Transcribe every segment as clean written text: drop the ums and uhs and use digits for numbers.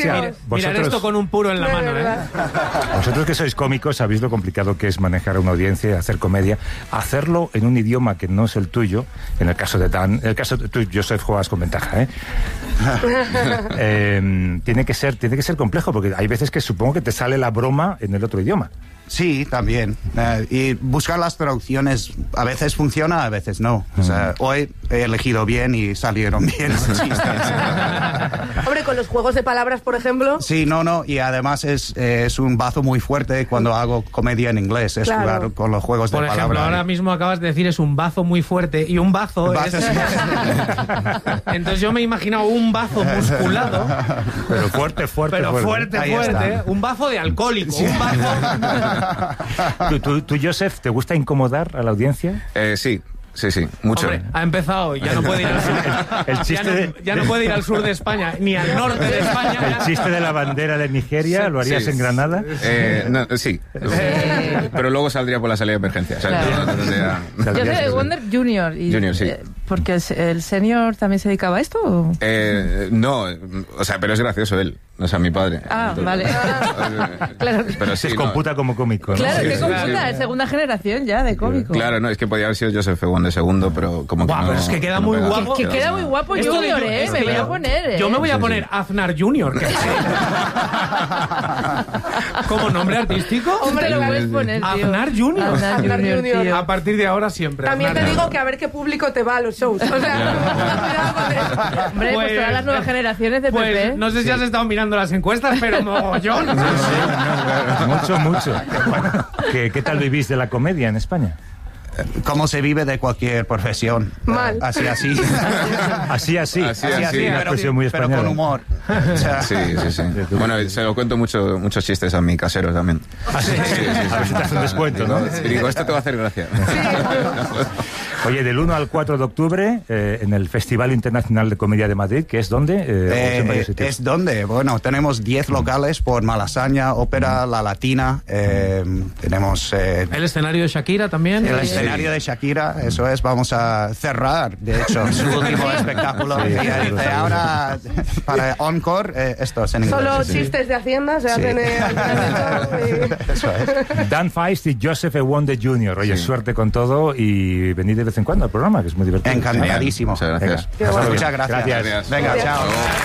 Mirar esto con un puro en la mano, ¿eh? Vosotros que sois cómicos sabéis lo complicado que es manejar a una audiencia, hacer comedia, hacerlo en un idioma que no es el tuyo. En el caso de Dan, en el caso de tú, Joseph, juegas con ventaja, ¿eh? Tiene que ser complejo, porque hay veces que supongo que te sale la broma en el otro idioma. Sí, también. Y buscar las traducciones a veces funciona, a veces no. O sea, hoy he elegido bien y salieron bien los chistes. Hombre, con los juegos de palabras, por ejemplo. Sí, no. Y además es un bazo muy fuerte cuando hago comedia en inglés. Es jugar con los juegos de palabras. Por ejemplo, ahora mismo acabas de decir es un bazo muy fuerte. Y un bazo es... Entonces yo me he imaginado un bazo musculado. Pero fuerte. Pero fuerte. Un bazo de alcohólico. Sí. Un bazo... ¿Tú, Joseph, te gusta incomodar a la audiencia? Sí, mucho. Hombre, ha empezado, ya no puede ir al sur. Ya no puede ir al sur de España, ni al norte de España. ¿El chiste de la bandera de Nigeria lo harías en Granada? Sí. Pero luego saldría por la salida de emergencia. Yo soy de Wonder Junior. Junior, sí. ¿Porque el senior también se dedicaba a esto? ¿O? No, o sea, pero es gracioso él. O sea, mi padre. Vale. Claro. Pero sí, es computa como cómico, ¿no? Claro, sí, que computa, es segunda generación ya de cómico. Claro, no, es que podía haber sido Joseph Segundo, pero como que no... Pero es que queda muy guapo. Que queda muy guapo Junior, me voy a poner, Yo me voy a poner Aznar Junior. ¿Como nombre artístico? Hombre, lo puedes poner, tío. Aznar Junior. Aznar Junior. A partir de ahora siempre. También te digo que a ver qué público te va a los shows. O sea, hombre, pues todas las nuevas generaciones de PP. No sé si has estado mirando las encuestas, pero mogollón. Mucho. ¿Qué tal vivís de la comedia en España? Como se vive de cualquier profesión. Mal. Así. Así. Pero con humor. O sea, sí. Bueno, se lo cuento muchos chistes a mi casero también. A ver si te hacen descuento, ¿no? Y digo, esto te va a hacer gracia. Oye, del 1 al 4 de octubre, en el Festival Internacional de Comedia de Madrid, ¿que es dónde? Es donde, bueno, tenemos 10 locales por Malasaña, Ópera, La Latina, tenemos... el escenario de Shakira también. El escenario de Shakira, eso es, vamos a cerrar, de hecho, su último espectáculo. Y ahora, para Encore, esto es en inglés. Solo chistes de Hacienda se hacen Eso es. Dan Feist y Joseph Wonder Jr. Oye, suerte con todo y venid de vez en cuando al programa, que es muy divertido. Encantadísimo. Muchas gracias. Muchas gracias. Gracias. Venga, chao.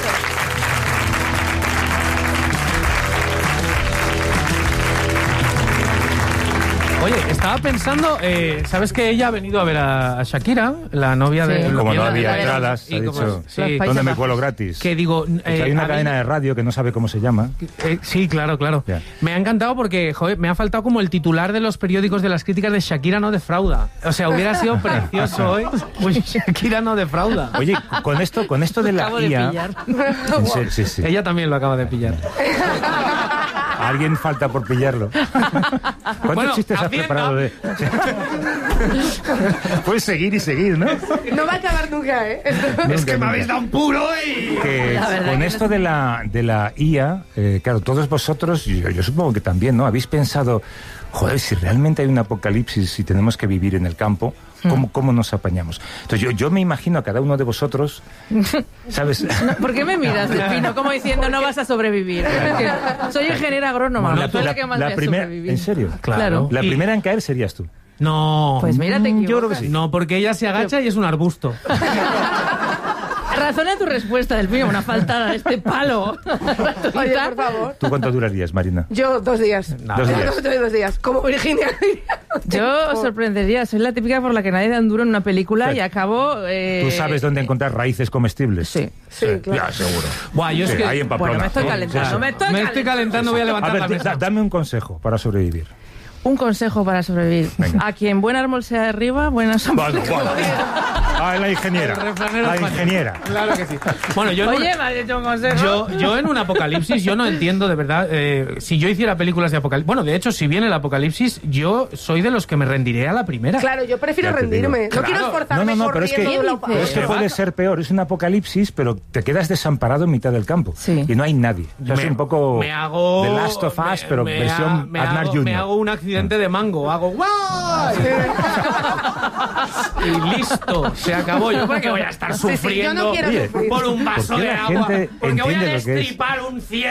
Oye, estaba pensando, ¿sabes que ella ha venido a ver a Shakira, la novia de... Como no había entradas, ha como, dicho, sí, ¿dónde me cuelo gratis? Que digo... hay una cadena de radio que no sabe cómo se llama. Sí, claro. Yeah. Me ha encantado porque, joder, me ha faltado como el titular de los periódicos de las críticas de Shakira no defrauda. O sea, hubiera sido precioso hoy. Pues Shakira no defrauda. Oye, con esto de la IA... Sí. Ella también lo acaba de pillar. Alguien falta por pillarlo. ¿Cuántos chistes has preparado de...? Puedes seguir y seguir, ¿no? No va a acabar nunca, ¿eh? Es que me habéis dado un puro y... Con esto de la IA, claro, todos vosotros, yo supongo que también, ¿no? Habéis pensado, joder, si realmente hay un apocalipsis y tenemos que vivir en el campo, ¿cómo nos apañamos? Entonces yo me imagino a cada uno de vosotros, ¿sabes? No, ¿por qué me miras, Delfino? Como diciendo, no vas a sobrevivir. Soy ingeniera agrónoma, la que más voy a sobrevivir. ¿En serio? Claro. La primera en caer serías tú. No. Pues mírate, yo creo que sí. No, porque ella se agacha y es un arbusto. Razona tu respuesta, Delfino, una faltada de este palo. Oye, por favor. ¿Tú cuánto durarías, Marina? Yo 2 días. 2 días. 2 días. Como Virginia. Yo os sorprendería, soy la típica por la que nadie da un duro en una película y acabo... ¿Tú sabes dónde encontrar raíces comestibles? Sí, claro. Ya, seguro. Buah, yo es que... Ahí en Pamplona. Bueno, me estoy calentando, Me estoy calentando, voy a levantar la mesa. Dame un consejo para sobrevivir. Un consejo para sobrevivir. Venga. A quien buen árbol sea derriba, buenas sombras. La ingeniera. La ingeniera. Claro que sí. Bueno, Oye, me has hecho un consejo. Yo en un apocalipsis, yo no entiendo de verdad. Si yo hiciera películas de apocalipsis. Bueno, de hecho, si viene el apocalipsis, yo soy de los que me rendiré a la primera. Claro, yo prefiero rendirme. No quiero esforzarme. No, pero es que puede ser peor. Es un apocalipsis, pero te quedas desamparado en mitad del campo. Sí. Y no hay nadie. Es un poco me hago, The Last of Us, pero versión Aznar Junior. Me hago un accidente de mango. Hago ¡guau! Y listo. Se acabó. Yo porque voy a estar sufriendo yo no quiero sufrir. por un vaso de agua. Porque voy a destripar un ciervo.